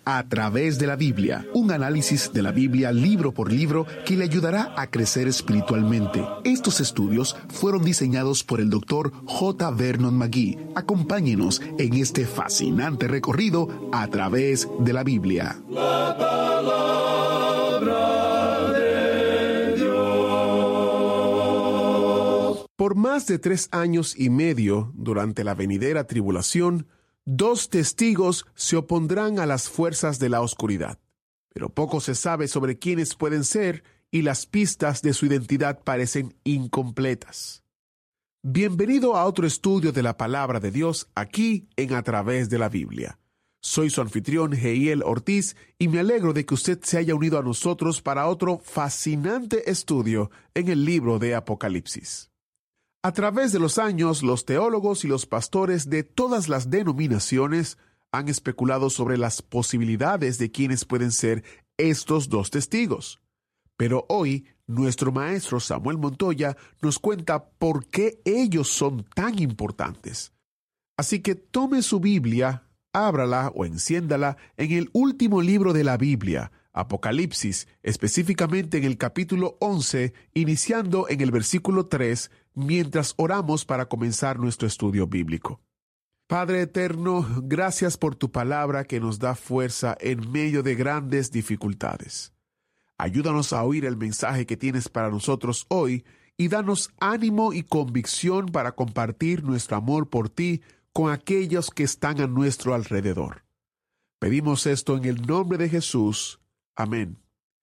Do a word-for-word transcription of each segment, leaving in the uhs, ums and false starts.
A través de la Biblia, un análisis de la Biblia libro por libro que le ayudará a crecer espiritualmente. Estos estudios fueron diseñados por el doctor J. Vernon McGee. Acompáñenos en este fascinante recorrido a través de la Biblia. La palabra de Dios. Por más de tres años y medio, durante la venidera tribulación, dos testigos se opondrán a las fuerzas de la oscuridad. Pero poco se sabe sobre quiénes pueden ser y las pistas de su identidad parecen incompletas. Bienvenido a otro estudio de la Palabra de Dios aquí en A Través de la Biblia. Soy su anfitrión Heiel Ortiz y me alegro de que usted se haya unido a nosotros para otro fascinante estudio en el libro de Apocalipsis. A través de los años, los teólogos y los pastores de todas las denominaciones han especulado sobre las posibilidades de quiénes pueden ser estos dos testigos. Pero hoy, nuestro maestro Samuel Montoya nos cuenta por qué ellos son tan importantes. Así que tome su Biblia, ábrala o enciéndala en el último libro de la Biblia, Apocalipsis, específicamente en el capítulo once, iniciando en el versículo tres, mientras oramos para comenzar nuestro estudio bíblico. Padre eterno, gracias por tu palabra que nos da fuerza en medio de grandes dificultades. Ayúdanos a oír el mensaje que tienes para nosotros hoy y danos ánimo y convicción para compartir nuestro amor por ti con aquellos que están a nuestro alrededor. Pedimos esto en el nombre de Jesús. Amén.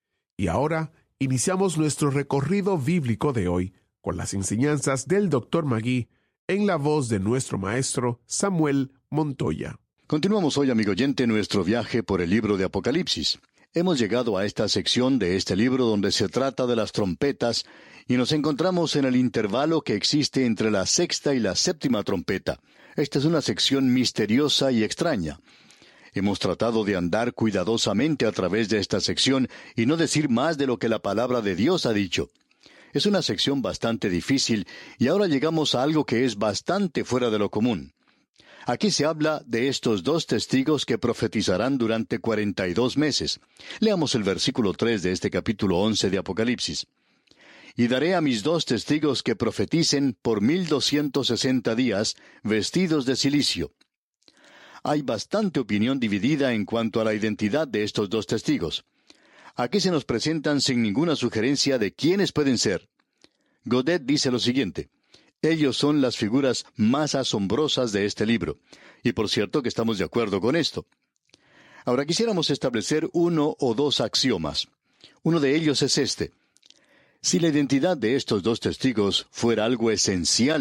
Y ahora iniciamos nuestro recorrido bíblico de hoy con las enseñanzas del doctor McGee en la voz de nuestro maestro Samuel Montoya. Continuamos hoy, amigo oyente, nuestro viaje por el libro de Apocalipsis. Hemos llegado a esta sección de este libro donde se trata de las trompetas y nos encontramos en el intervalo que existe entre la sexta y la séptima trompeta. Esta es una sección misteriosa y extraña. Hemos tratado de andar cuidadosamente a través de esta sección y no decir más de lo que la palabra de Dios ha dicho. Es una sección bastante difícil y ahora llegamos a algo que es bastante fuera de lo común. Aquí se habla de estos dos testigos que profetizarán durante cuarenta y dos meses. Leamos el versículo tres de este capítulo once de Apocalipsis. Y daré a mis dos testigos que profeticen por mil doscientos sesenta días, vestidos de cilicio. Hay bastante opinión dividida en cuanto a la identidad de estos dos testigos. Aquí se nos presentan sin ninguna sugerencia de quiénes pueden ser. Godet dice lo siguiente: ellos son las figuras más asombrosas de este libro. Y por cierto que estamos de acuerdo con esto. Ahora quisiéramos establecer uno o dos axiomas. Uno de ellos es este: si la identidad de estos dos testigos fuera algo esencial